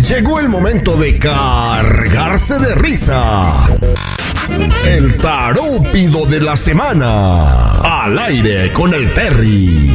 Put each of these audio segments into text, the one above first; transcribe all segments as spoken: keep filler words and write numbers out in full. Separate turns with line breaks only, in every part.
Llegó el momento de cargarse de risa. El tarúpido de la semana. Al aire con el Terry.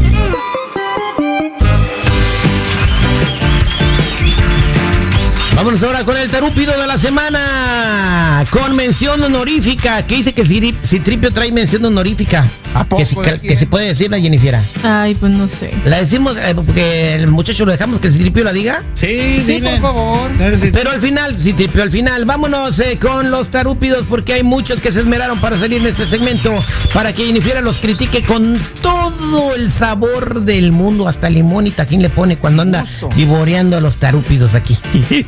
Vámonos ahora con el tarúpido de la semana, con mención honorífica. ¿Qué dice que el Citripio trae mención honorífica?
¿A poco?
Que, si, que, que se puede decir la Jennifer.
Ay, pues no sé.
¿La decimos eh, porque el muchacho lo dejamos que el Citripio la diga?
Sí,
sí,
por favor.
Pero al final, Citripio, al final, vámonos eh, con los tarúpidos, porque hay muchos que se esmeraron para salir en este segmento, para que Jennifer los critique con todo el sabor del mundo, hasta limón y tajín le pone cuando anda vivoreando a los tarúpidos aquí.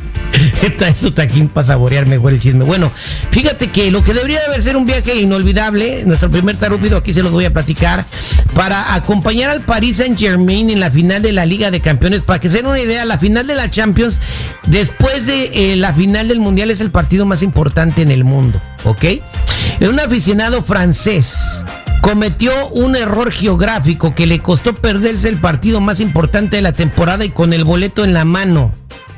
Está eso tajín para saborear mejor el chisme. Bueno, fíjate que lo que debería de haber sido un viaje inolvidable, nuestro primer tarúpido, aquí se los voy a platicar, para acompañar al Paris Saint-Germain en la final de la Liga de Campeones. Para que se den una idea, la final de la Champions, después de eh, la final del Mundial, es el partido más importante en el mundo, ¿ok? Un aficionado francés cometió un error geográfico que le costó perderse el partido más importante de la temporada, y con el boleto en la mano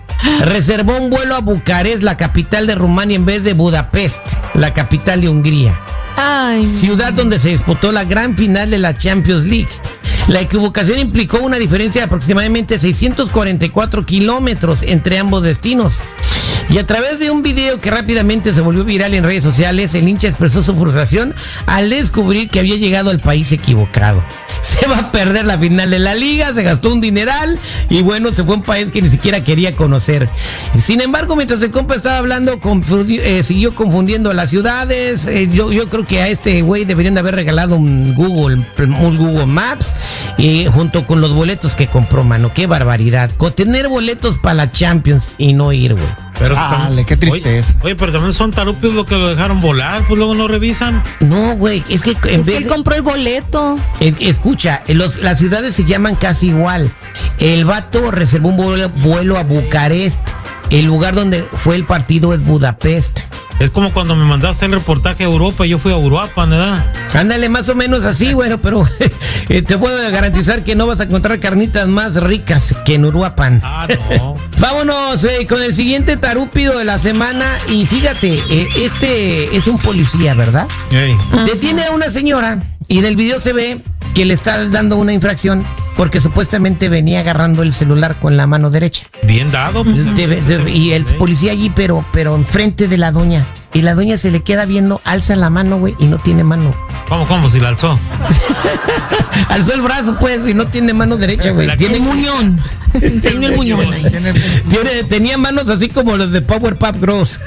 reservó un vuelo a Bucarest, la capital de Rumania, en vez de Budapest, la capital de Hungría.
Ay,
ciudad donde se disputó la gran final de la Champions League. La equivocación implicó una diferencia de aproximadamente seiscientos cuarenta y cuatro kilómetros entre ambos destinos. Y a través de un video que rápidamente se volvió viral en redes sociales, el hincha expresó su frustración al descubrir que había llegado al país equivocado. Se va a perder la final de la liga, se gastó un dineral y bueno, se fue a un país que ni siquiera quería conocer. Sin embargo, mientras el compa estaba hablando, confundi- eh, siguió confundiendo las ciudades. Eh, yo, yo creo que a este güey deberían de haber regalado un Google, un Google Maps, y junto con los boletos que compró, mano. Qué barbaridad. Con tener boletos para la Champions y no ir, güey.
Pero Dale, qué tristeza. Oye, oye, pero también son tarupios los que lo dejaron volar, pues luego no revisan.
No, güey, es que en
es
vez
que él
de,
compró el boleto.
eh, escucha, los, las ciudades se llaman casi igual. El vato reservó un vuelo, vuelo a Bucarest. El lugar donde fue el partido es Budapest.
Es como cuando me mandaste el reportaje a Europa y yo fui a Uruapan, ¿verdad?
Ándale, más o menos así, bueno, pero eh, te puedo garantizar que no vas a encontrar carnitas más ricas que en Uruapan.
Ah, no.
Vámonos eh, con el siguiente tarúpido de la semana. Y fíjate, eh, este es un policía, ¿verdad?
Hey.
Detiene a una señora y en el video se ve que le está dando una infracción porque supuestamente venía agarrando el celular con la mano derecha.
Bien dado. Pues,
De- de- y el policía allí, pero, pero enfrente de la doña. Y la doña se le queda viendo, alza la mano, güey, y no tiene mano.
¿Cómo, cómo? Si la alzó.
Alzó el brazo, pues, y no tiene mano derecha, güey.
La
Tiene muñón.
Enseño el muñón ahí.
Tiene, tenía manos así como los de Powerpuff Girls.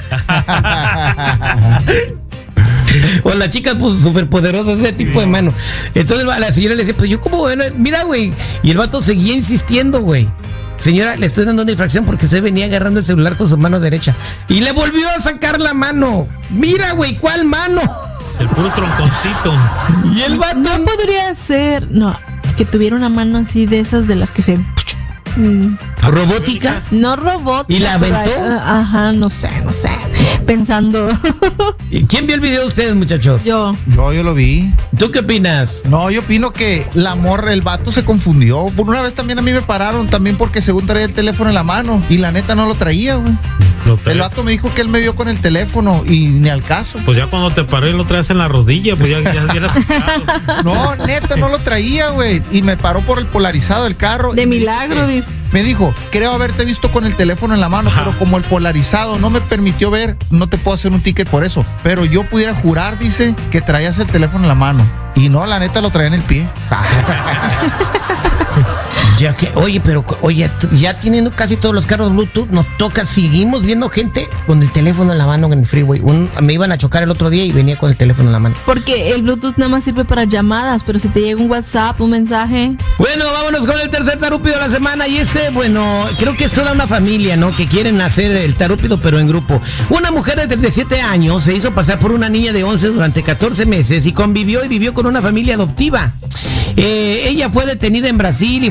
O las chicas, pues, súper poderosas, ese tipo de mano. Entonces la señora le decía, pues yo como, bueno, mira, güey. Y el vato seguía insistiendo, güey. Señora, le estoy dando una infracción porque usted venía agarrando el celular con su mano derecha. Y le volvió a sacar la mano. Mira, güey, ¿cuál mano?
El puro tronconcito.
Y el vato...
No podría ser, no, que tuviera una mano así de esas de las que se... mm,
¿Robótica?
no robótica.
¿Y la
pero
aventó?
hay- ah, Ajá, no sé, no sé. Pensando.
¿Y quién vio el video de ustedes, muchachos?
Yo.
Yo, yo lo vi.
¿Tú qué opinas?
No, yo opino que la morra, el vato se confundió. Por una vez también a mí me pararon, también porque según traía el teléfono en la mano y la neta no lo traía, güey.
Lo
El
traes.
vato me dijo que él me vio con el teléfono y ni al caso.
Pues ya cuando te paré lo traes en la rodilla, pues ya, ya, ya era asustado.
No, neta, no lo traía, güey. Y me paró por el polarizado del carro.
De
y me
milagro,
dice-
dice.
Me dijo, creo haberte visto con el teléfono en la mano,
Ajá.
pero como el polarizado no me permitió ver, no te puedo hacer un ticket por eso. Pero yo pudiera jurar, dice, que traías el teléfono en la mano. Y no, la neta lo traía en el pie.
Ya que, oye, pero, oye, tú- ya teniendo casi todos los carros Bluetooth, nos toca, seguimos viendo gente con el teléfono en la mano en el freeway. Un- me iban a chocar el otro día y venía con el teléfono en la mano.
Porque el Bluetooth nada más sirve para llamadas, pero si te llega un WhatsApp, un mensaje.
Bueno, vámonos con el tercer tarúpido de la semana. Y este, bueno, creo que es toda una familia, ¿no? Que quieren hacer el tarúpido, pero en grupo. Una mujer de treinta y siete años se hizo pasar por una niña de once durante catorce meses y convivió y vivió con una familia adoptiva. Eh, ella fue detenida en Brasil y fue arrestada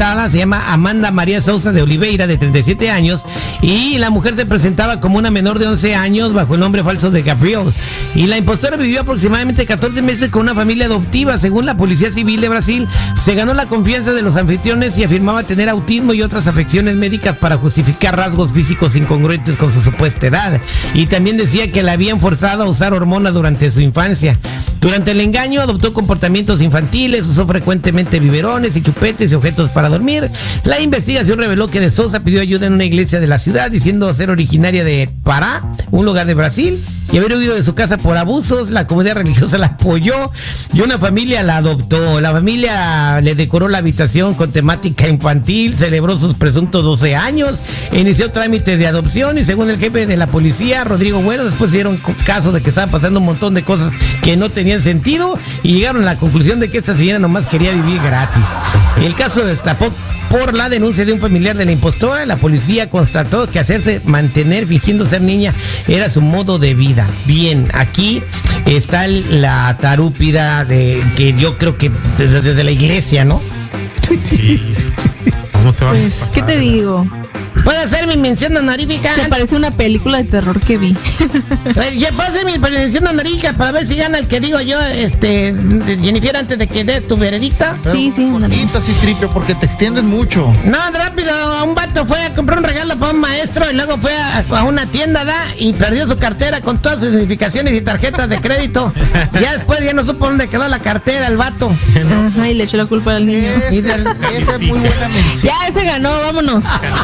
arrestada se llama Amanda María Sousa de Oliveira, de treinta y siete años, y la mujer se presentaba como una menor de once años bajo el nombre falso de Gabriel. Y la impostora vivió aproximadamente catorce meses con una familia adoptiva. Según la Policía Civil de Brasil, se ganó la confianza de los anfitriones y afirmaba tener autismo y otras afecciones médicas para justificar rasgos físicos incongruentes con su supuesta edad. Y también decía que la habían forzado a usar hormonas durante su infancia. Durante el engaño adoptó comportamientos infantiles, usó frecuentemente biberones y chupetes y objetos para dormir. La investigación reveló que de Sousa pidió ayuda en una iglesia de la ciudad, diciendo ser originaria de Pará, un lugar de Brasil, y haber huido de su casa por abusos. La comunidad religiosa la apoyó y una familia la adoptó. La familia le decoró la habitación con temática infantil, celebró sus presuntos doce años, inició trámite de adopción y según el jefe de la policía, Rodrigo Bueno, después se dieron caso de que estaban pasando un montón de cosas que no tenían sentido y llegaron a la conclusión de que esta señora nomás quería vivir gratis. El caso destapó por la denuncia de un familiar de la impostora. La policía constató que hacerse mantener fingiendo ser niña era su modo de vida. Bien, aquí está el, la tarúpida de que yo creo que desde, desde la iglesia, ¿no?
Sí. ¿Cómo se va
pues,
a
¿qué te digo?
¿Puedo hacer mi mención honorífica?
Se parece a una película de terror que vi.
Yo puedo hacer mi mención honorífica para ver si gana el que digo yo, este, Jennifer, antes de que des tu veredicta.
Sí, sí,
bonita, sí, Tripio, porque te extiendes mucho.
No, rápido, un vato fue a comprar un regalo para un maestro y luego fue a, a una tienda, ¿da? Y perdió su cartera con todas sus identificaciones y tarjetas de crédito. Ya después ya no supo dónde quedó la cartera el vato.
Ajá, y le echó la culpa al niño.
Ese, esa es muy buena mención.
Ya, ese ganó, vámonos.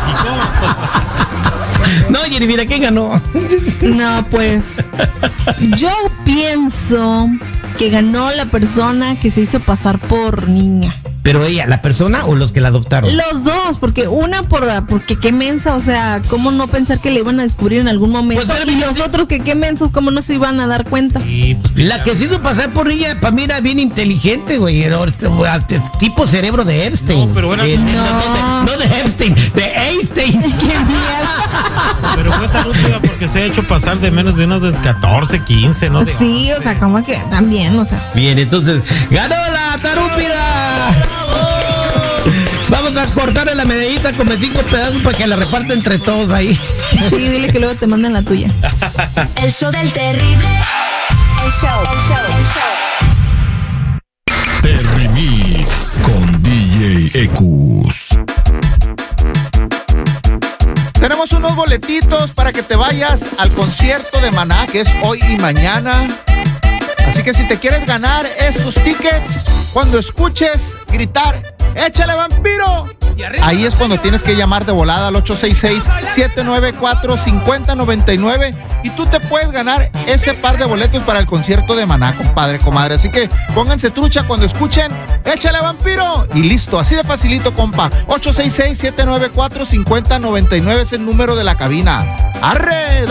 No, Jennifer, ¿quién ganó?
No, pues yo pienso que ganó la persona que se hizo pasar por niña.
¿Pero ella, la persona o los que la adoptaron?
Los dos, porque una por porque qué mensa, o sea, cómo no pensar que le iban a descubrir en algún momento. Pues, y los otros que qué mensos, cómo no se iban a dar cuenta.
Sí, pues,
la que se hizo pasar por ella, para mí era bien inteligente, güey. Era tipo cerebro de Epstein.
No, pero bueno,
eh,
no.
No, de, no de Epstein, de Einstein.
¡Qué mierda!
Pero fue tarúpida porque se ha hecho pasar de menos de unos de catorce, quince, ¿no? De
sí, once. O sea, como que también, o sea.
Bien, entonces, ganó la tarúpida. Vamos a cortarle la medallita con cinco pedazos para que la reparta entre todos ahí.
Sí, dile que luego te manden la tuya.
El show del terrible. El show, el show, el show.
Terrimix con D J Ecus.
Tenemos unos boletitos para que te vayas al concierto de Maná, que es hoy y mañana. Así que si te quieres ganar esos tickets, cuando escuches gritar ¡échale, vampiro! Ahí es cuando tienes que llamar de volada al ocho seis seis, siete nueve cuatro, cinco cero nueve nueve y tú te puedes ganar ese par de boletos para el concierto de Maná, compadre, comadre. Así que pónganse trucha cuando escuchen ¡échale, vampiro! Y listo, así de facilito, compa. ocho seis seis, siete nueve cuatro, cinco cero nueve nueve es el número de la cabina. ¡Arre!